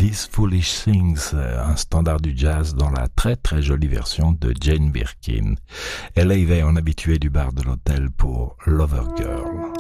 These Foolish Things, un standard du jazz dans la très très jolie version de Jane Birkin. Elle est en habitué du bar de l'hôtel pour Lover Girl.